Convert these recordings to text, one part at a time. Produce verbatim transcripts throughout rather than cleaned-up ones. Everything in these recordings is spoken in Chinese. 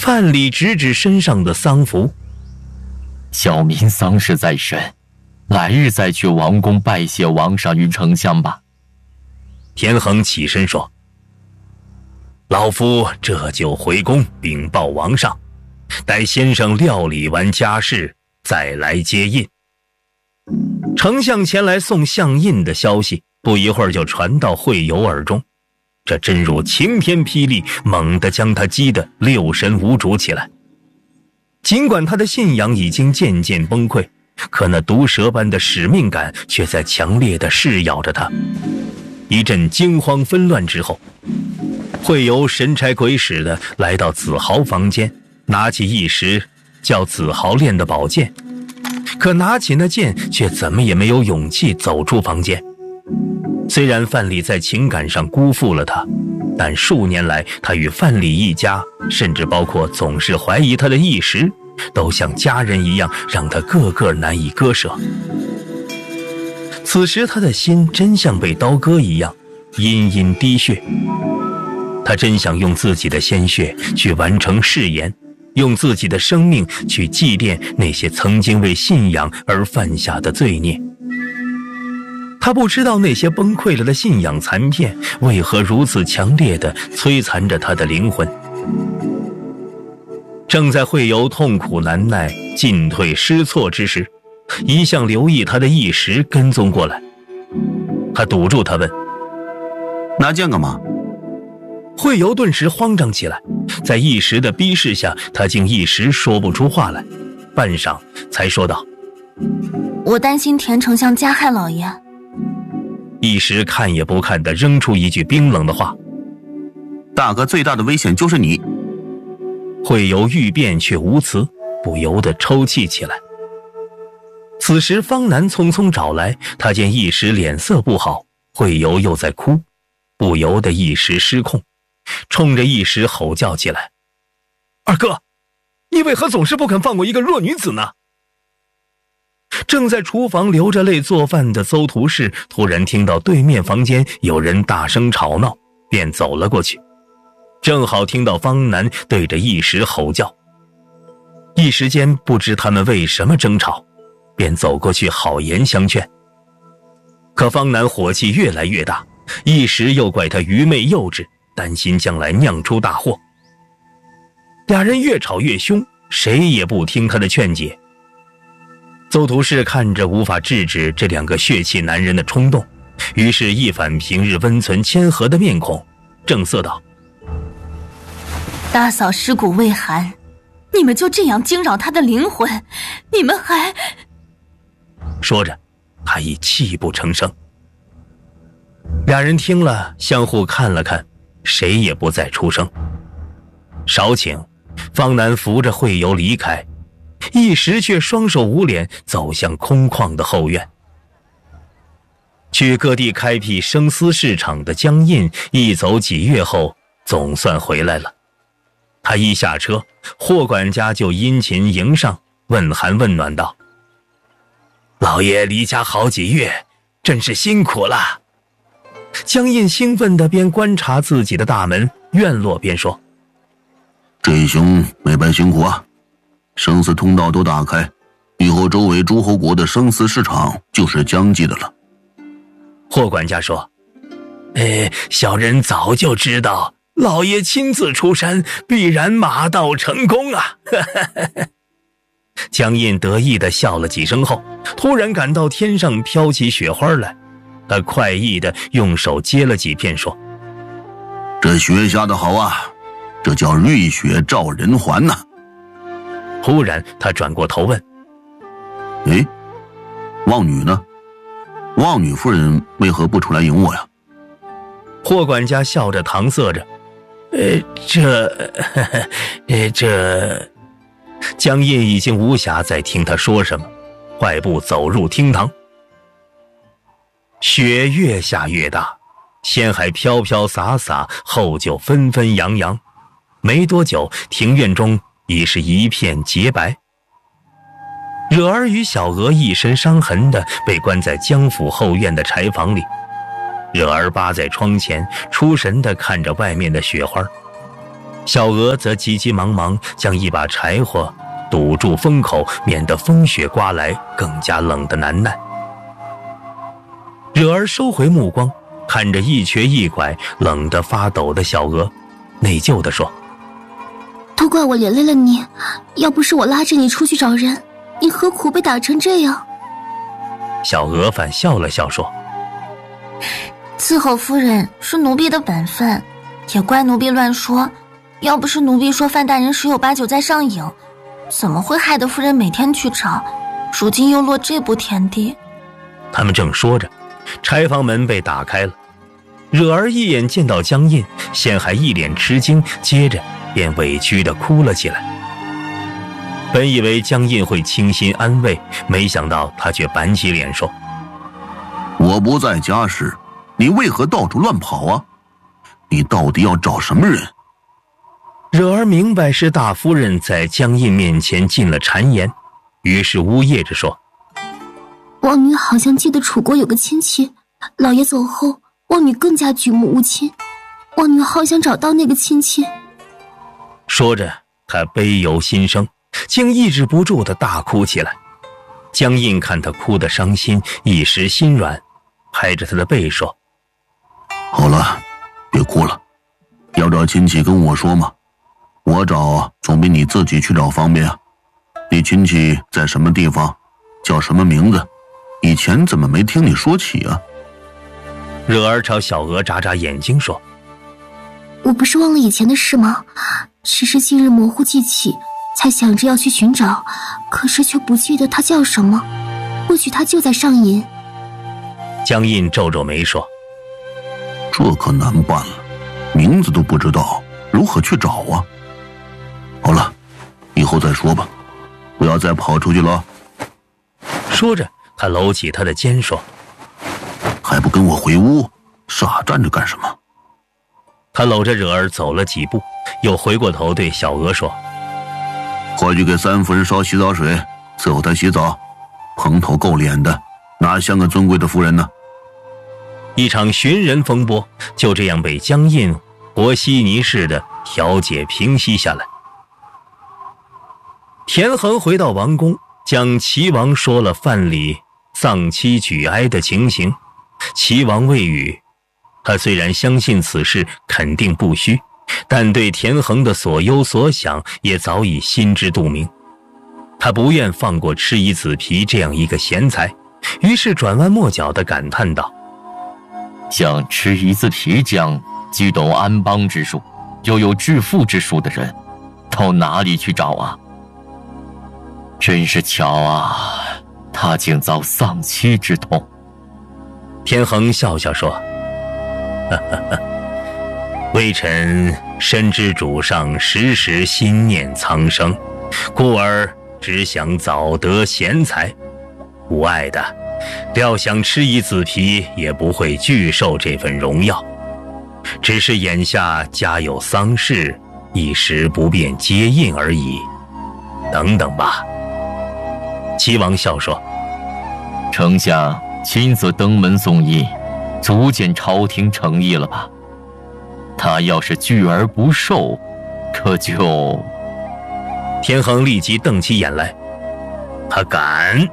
范蠡指指身上的丧服， 小民丧事在身，来日再去王宫拜谢王上与丞相吧。 田横起身说：老夫这就回宫禀报王上，待先生料理完家事再来接印。丞相前来送相印的消息不一会儿就传到惠游耳中，这真如晴天霹雳，猛地将他击得六神无主起来。尽管他的信仰已经渐渐崩溃，可那毒蛇般的使命感却在强烈地噬咬着他。一阵惊慌纷乱之后，惠游神差鬼使的来到子豪房间，拿起一时叫子豪练的宝剑，可拿起那剑却怎么也没有勇气走出房间。虽然范蠡在情感上辜负了他，但数年来他与范蠡一家，甚至包括总是怀疑他的一时，都像家人一样，让他个个难以割舍。此时他的心真像被刀割一样，殷殷滴血。他真想用自己的鲜血去完成誓言，用自己的生命去祭奠那些曾经为信仰而犯下的罪孽。他不知道那些崩溃了的信仰残片为何如此强烈地摧残着他的灵魂。正在惠游痛苦难耐、进退失措之时，一向留意他的一时跟踪过来。他堵住他问： 拿剑干嘛？ 惠游顿时慌张起来，在一时的逼视下，他竟一时说不出话来，半晌才说道： 我担心田丞相加害老爷。 一时看也不看地扔出一句冰冷的话： 大哥最大的危险就是你。 惠游欲辩却无词，不由得抽泣起来。此时方南匆匆找来，他见一时脸色不好，惠游又在哭，不由得一时失控，冲着一时吼叫起来：二哥，你为何总是不肯放过一个弱女子呢？正在厨房流着泪做饭的邹图氏突然听到对面房间有人大声吵闹，便走了过去，正好听到方南对着一时吼叫。一时间不知他们为什么争吵，便走过去好言相劝。可方南火气越来越大，一时又怪他愚昧幼稚，担心将来酿出大祸。俩人越吵越凶，谁也不听他的劝解。邹图氏看着无法制止这两个血气男人的冲动，于是一反平日温存谦和的面孔，正色道： 大嫂尸骨未寒，你们就这样惊扰她的灵魂，你们还…… 说着他已泣不成声。俩人听了相互看了看，谁也不再出声。少顷，方南扶着惠游离开，一时却双手捂脸走向空旷的后院。去各地开辟生丝市场的江印一走几月后总算回来了。他一下车，霍管家就殷勤迎上，问寒问暖道：老爷离家好几月，真是辛苦了。江印兴奋地边观察自己的大门院落边说： 这一兄没白辛苦啊，生丝通道都打开，以后周围诸侯国的生丝市场就是江记的了。 霍管家说：哎，小人早就知道老爷亲自出山，必然马到成功啊。江印得意地笑了几声后，突然感到天上飘起雪花来，他快意地用手接了几片说： 这雪下的好啊，这叫瑞雪照人寰呐、啊。 忽然他转过头问： 诶，望女呢？望女夫人为何不出来迎我呀？ 霍管家笑着搪塞着：呃，这呃这江印已经无暇再听他说什么，快步走入厅堂。雪越下越大，先还飘飘洒洒，后就纷纷扬扬，没多久庭院中已是一片洁白。惹儿与小娥一身伤痕的被关在江府后院的柴房里，惹儿扒在窗前，出神地看着外面的雪花。 小娥则急急忙忙将一把柴火堵住风口，免得风雪刮来，更加冷得难耐。惹儿收回目光，看着一瘸一拐、冷得发抖的小娥，内疚地说：“ 都怪我连累了你，要不是我拉着你出去找人，你何苦被打成这样？” 小娥反笑了笑说：“ 伺候夫人是奴婢的本分，也怪奴婢乱说。要不是奴婢说范大人十有八九在上影，怎么会害得夫人每天去找？如今又落这步田地。” 他们正说着，柴房门被打开了。惹儿一眼见到江印，先还一脸吃惊，接着便委屈地哭了起来。本以为江印会倾心安慰，没想到他却板起脸说：“ 我不在家时，你为何到处乱跑啊？你到底要找什么人？” 惹儿明白是大夫人在江印面前进了谗言，于是呜咽着说：“ 望女好像记得楚国有个亲戚，老爷走后，望女更加举目无亲。望女好想找到那个亲戚。” 说着，她悲由心生，竟抑制不住地大哭起来。江印看她哭得伤心，一时心软，拍着她的背说：“ 好了，别哭了，要找亲戚跟我说嘛，我找总比你自己去找方便啊。你亲戚在什么地方，叫什么名字？以前怎么没听你说起啊？” 惹儿朝小娥眨眨眼睛说：“ 我不是忘了以前的事吗？只是近日模糊记起，才想着要去寻找，可是却不记得他叫什么，或许他就在上银。” 江印皱皱眉说：“ 这可难办了，名字都不知道，如何去找啊？好了，以后再说吧，不要再跑出去了。” 说着，他搂起他的肩说：“ 还不跟我回屋，傻站着干什么？” 他搂着惹儿走了几步，又回过头对小娥说：“ 快去给三夫人烧洗澡水，伺候她洗澡，蓬头垢脸的，哪像个尊贵的夫人呢？” 一场寻人风波就这样被江印和稀泥似的调解平息下来。田横回到王宫，将齐王说了范蠡丧妻举哀的情形。齐王未语，他虽然相信此事肯定不虚，但对田横的所忧所想也早已心知肚明。他不愿放过赤夷子皮这样一个贤才，于是转弯抹角地感叹道：“ 像赤夷子皮这样既懂安邦之术，又有致富之术的人，到哪里去找啊？真是巧啊，他竟遭丧妻之痛。” 田横笑笑说：“哈哈哈，微臣深知主上时时心念苍生，故而只想早得贤才。无碍的，料想赤夷子皮也不会拒受这份荣耀，只是眼下家有丧事，一时不便接应而已。等等吧。”齐王笑说：“ 丞相亲自登门送医，足见朝廷诚意了吧？他要是拒而不受，可就……” 田横立即瞪起眼来：“他敢！”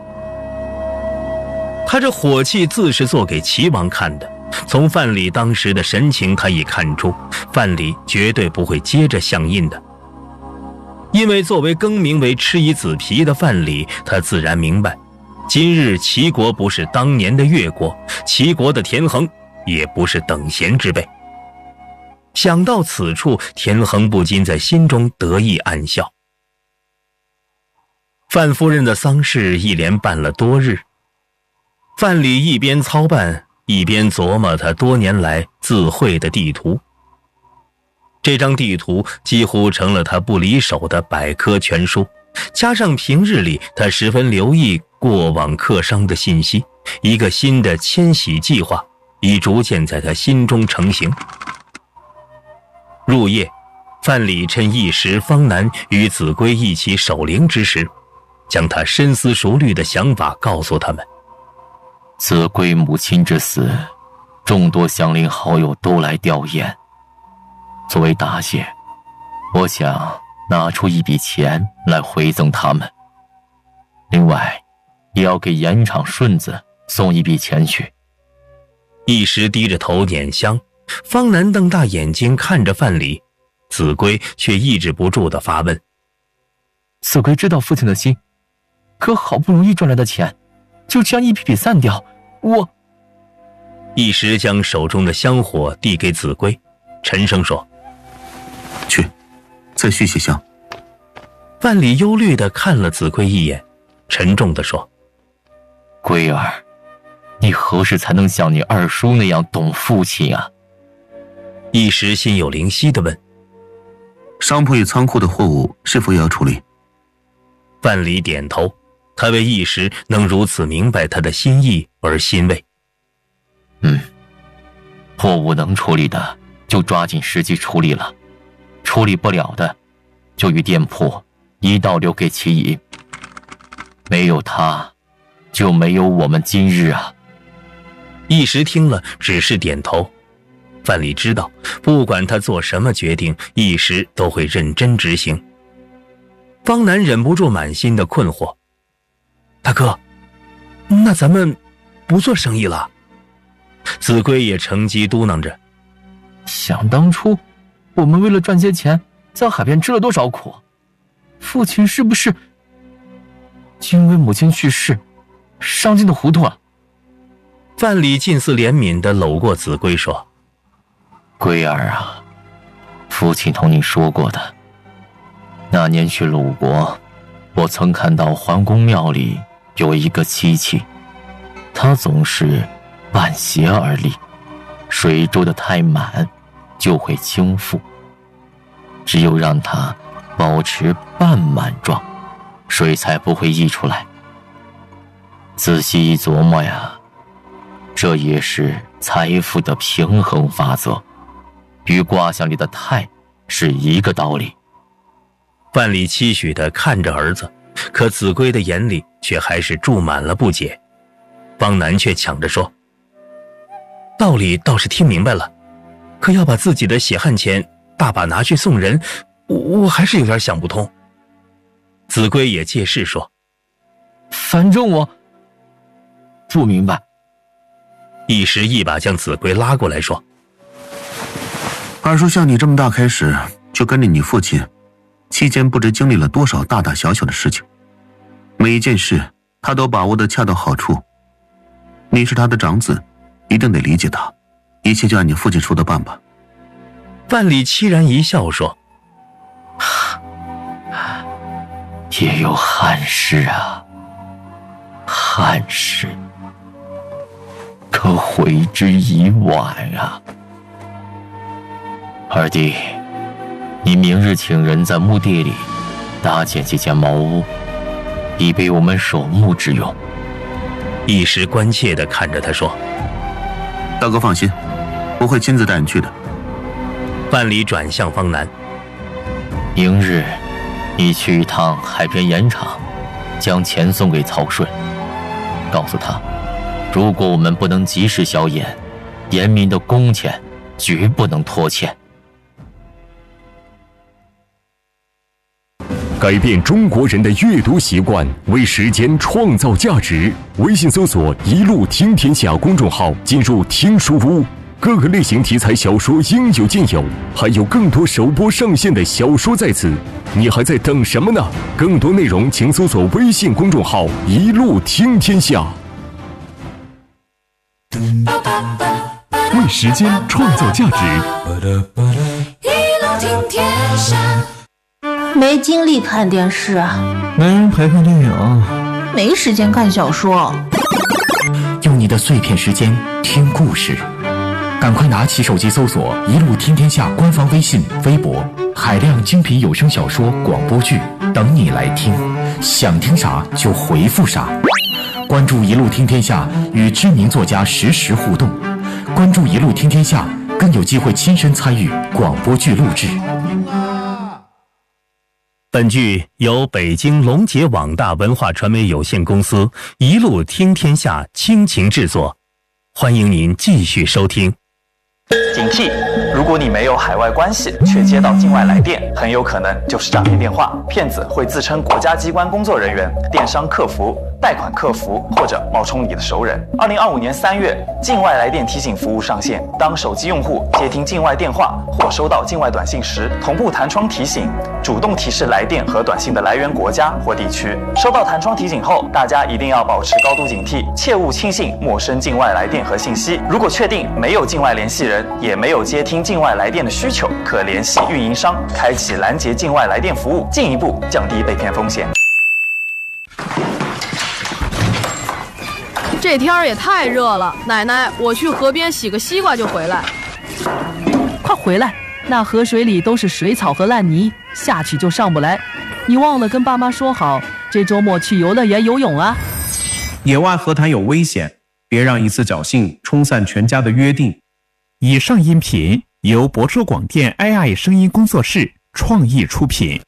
他这火气自是做给齐王看的，从范蠡当时的神情，他已看出范蠡绝对不会接着相印的。因为作为更名为赤夷子皮的范蠡，他自然明白，今日齐国不是当年的越国，齐国的田横也不是等闲之辈。想到此处，田横不禁在心中得意暗笑。范夫人的丧事一连办了多日，范蠡一边操办，一边琢磨他多年来自绘的地图。这张地图几乎成了他不离手的百科全书，加上平日里他十分留意过往客商的信息，一个新的迁徙计划已逐渐在他心中成型。入夜，范蠡趁一时方南与子规一起守灵之时，将他深思熟虑的想法告诉他们。 子规母亲之死，众多乡邻好友都来吊唁。作为答谢， 我想拿出一笔钱来回赠他们，另外也要给盐场顺子送一笔钱去。 一时低着头捻香，方南瞪大眼睛看着范蠡，子规却抑制不住地发问。 子规知道父亲的心，可好不容易赚来的钱就这样一笔笔散掉，我…… 一时将手中的香火递给子规，沉声说： 去，再续些香。 范蠡忧虑地看了子规一眼，沉重地说： 规儿，你何时才能像你二叔那样懂父亲啊？ 一时心有灵犀地问： 商铺与仓库的货物是否也要处理？ 范蠡点头，他为一时能如此明白他的心意而欣慰。 嗯，货物能处理的就抓紧时机处理了，处理不了的就与店铺一道留给齐乙。没有他，就没有我们今日啊。 一时听了只是点头。范蠡知道，不管他做什么决定，一时都会认真执行。方南忍不住满心的困惑：大哥，那咱们不做生意了？子规也乘机嘟囔着： 想当初我们为了赚些钱在海边吃了多少苦，父亲是不是因为母亲去世伤尽的糊涂了？ 范蠡近似怜悯地搂过子规说： 规儿啊，父亲同你说过的，那年去鲁国，我曾看到桓公庙里有一个漆器，他总是半斜而立，水注得太满就会倾覆，只有让它保持半满状，水才不会溢出来。仔细一琢磨呀，这也是财富的平衡法则，与卦象里的泰是一个道理。 范蠡期许地看着儿子，可子规的眼里却还是注满了不解。方南却抢着说：道理倒是听明白了，可要把自己的血汗钱大把拿去送人，我我还是有点想不通。子规也借势说： 反正我不明白。 一时一把将子规拉过来说： 二叔像你这么大开始就跟着你父亲，期间不知经历了多少大大小小的事情，每一件事他都把握得恰到好处。你是他的长子，一定得理解他，一切就按你父亲说的办吧。 范蠡凄然一笑说： 也有憾事啊，憾事，可悔之已晚啊。二弟，你明日请人在墓地里搭建几间茅屋，以备我们守墓之用。 一时关切地看着他说： 大哥放心，我会亲自带你去的。 范蠡转向方南： 明日你去一趟海边盐场，将钱送给曹顺，告诉他，如果我们不能及时销盐，盐民的工钱绝不能拖欠。 改变中国人的阅读习惯，为时间创造价值。微信搜索“一路听天下”公众号，进入听书屋，各个类型题材小说应有尽有，还有更多首播上线的小说在此，你还在等什么呢？更多内容请搜索微信公众号“一路听天下”。为时间创造价值， 一路听天下。 没精力看电视啊， 没人陪看电影， 没时间看小说。 用你的碎片时间听故事，赶快拿起手机搜索“一路听天下”官方微信、微博，海量精品有声小说、广播剧等你来听，想听啥就回复啥。关注“一路听天下”，与知名作家实时互动。关注“一路听天下”，更有机会亲身参与广播剧录制。 本剧由北京龙杰网大文化传媒有限公司一路听天下倾情制作，欢迎您继续收听。 警惕！如果你没有海外关系，却接到境外来电，很有可能就是诈骗电话。骗子会自称国家机关工作人员、电商客服、贷款客服，或者冒充你的熟人。二零二五年三月，境外来电提醒服务上线。当手机用户接听境外电话或收到境外短信时，同步弹窗提醒，主动提示来电和短信的来源国家或地区。收到弹窗提醒后，大家一定要保持高度警惕，切勿轻信陌生境外来电和信息。如果确定没有境外联系人，也没有接听境外来电的需求，可联系运营商，开启拦截境外来电服务，进一步降低被骗风险。 这天儿也太热了，奶奶，我去河边洗个西瓜就回来。 快回来，那河水里都是水草和烂泥，下去就上不来。你忘了跟爸妈说好，这周末去游乐园游泳啊？ 野外河滩有危险，别让一次侥幸冲散全家的约定。 以上音频由博车广电 A I 声音工作室创意出品。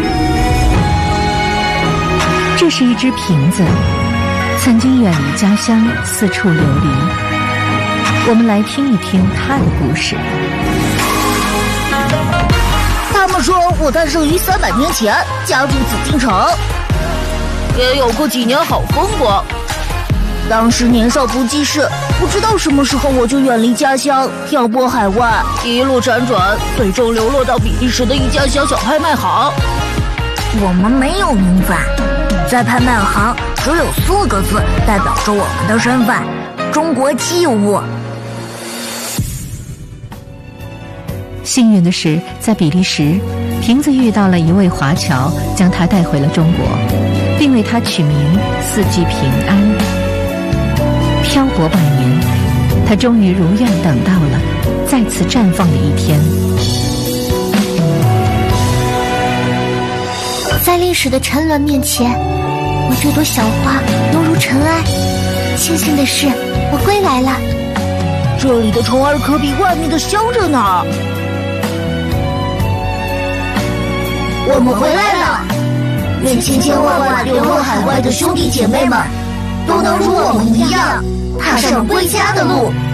这是一只瓶子，曾经远离家乡，四处游离。我们来听一听它的故事。 他们说我诞生于三百年前，家住紫禁城，也有过几年好风光。当时年少不记事，不知道什么时候我就远离家乡，漂泊海外，一路辗转，最终流落到比利时的一家小小拍卖行。 我们没有名字，在拍卖行只有四个字代表着我们的身份：中国器物。 幸运的是，在比利时，瓶子遇到了一位华侨，将他带回了中国，并为他取名四季平安。漂泊百年，他终于如愿等到了再次绽放的一天。 在历史的沉沦面前，我这朵小花犹如尘埃。庆幸的是，我归来了。这里的虫儿可比外面的香着呢。我们回来了，愿千千万万流落海外的兄弟姐妹们都能如我们一样踏上归家的路。